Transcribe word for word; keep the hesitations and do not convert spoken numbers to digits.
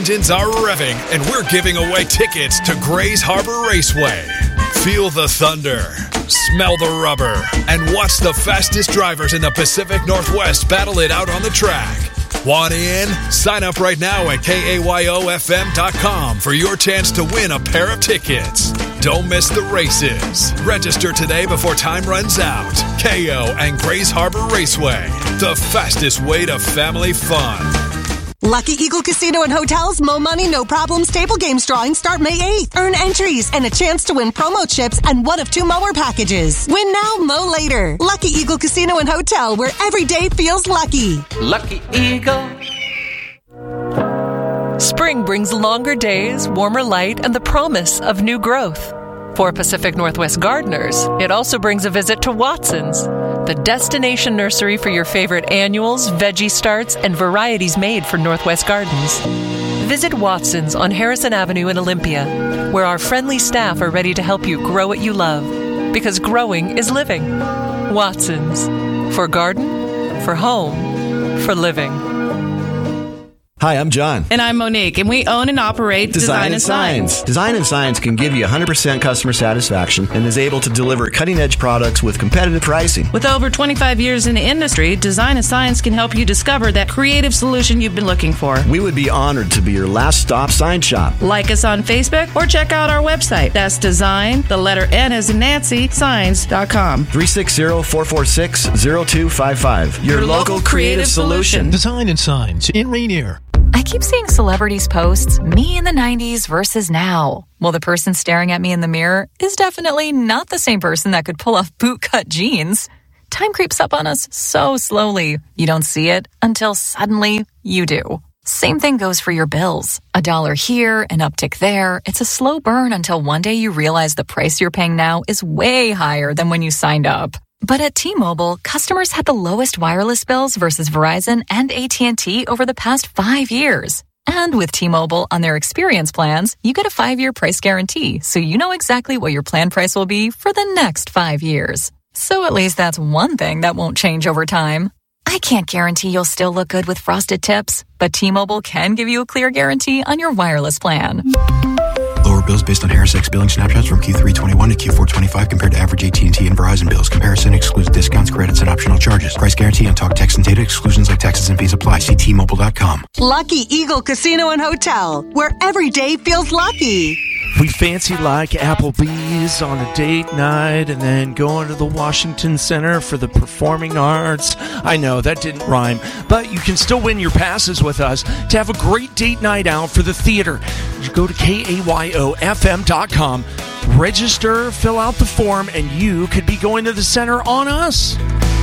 engines are revving, and we're giving away tickets to Grays Harbor Raceway. Feel the thunder, smell the rubber, and watch the fastest drivers in the Pacific Northwest battle it out on the track. Want in? Sign up right now at K A Y O F M dot com for your chance to win a pair of tickets. Don't miss the races. Register today before time runs out. K O and Grays Harbor Raceway, the fastest way to family fun. Lucky Eagle Casino and Hotels, Mo Money, No Problems table games drawing start May eighth. Earn entries and a chance to win promo chips and one of two mower packages. Win now, Mo later. Lucky Eagle Casino and Hotel, where every day feels lucky. Lucky Eagle. Spring brings longer days, warmer light, and the promise of new growth. For Pacific Northwest gardeners, it also brings a visit to Watson's, the destination nursery for your favorite annuals, veggie starts, and varieties made for Northwest Gardens. Visit Watson's on Harrison Avenue in Olympia, where our friendly staff are ready to help you grow what you love, because growing is living. Watson's, for garden, for home, for living. Hi, I'm John. And I'm Monique, and we own and operate Design, Design and Signs. Signs. Design and Signs can give you one hundred percent customer satisfaction and is able to deliver cutting-edge products with competitive pricing. With over twenty-five years in the industry, Design and Signs can help you discover that creative solution you've been looking for. We would be honored to be your last stop sign shop. Like us on Facebook or check out our website. That's Design, the letter N as in Nancy, signs dot com. three six zero, four four six, zero two five five. Your, your local, local creative solution. Design and Signs in Rainier. I keep seeing celebrities posts, me in the nineties versus now. Well, the person staring at me in the mirror is definitely not the same person that could pull off bootcut jeans. Time creeps up on us so slowly. You don't see it until suddenly you do. Same thing goes for your bills. A dollar here, an uptick there. It's a slow burn until one day you realize the price you're paying now is way higher than when you signed up. But at T-Mobile, customers had the lowest wireless bills versus Verizon and A T and T over the past five years. And with T-Mobile on their experience plans, you get a five-year price guarantee, so you know exactly what your plan price will be for the next five years. So at least that's one thing that won't change over time. I can't guarantee you'll still look good with frosted tips, but T-Mobile can give you a clear guarantee on your wireless plan. Lower bills based on Harris X billing snapshots from Q three twenty-one to Q four twenty-five compared to average A T and T and Verizon bills. Comparison excludes discounts, credits, and optional charges. Price guarantee on talk, text, and data exclusions like taxes and fees apply. See T Mobile dot com. Lucky Eagle Casino and Hotel, where every day feels lucky. We fancy like Applebee's on a date night and then going to the Washington Center for the Performing Arts. I know, that didn't rhyme, but you can still win your passes with us to have a great date night out for the theater. You go to K A Y O F M dot com, register, fill out the form, and you could be going to the center on us.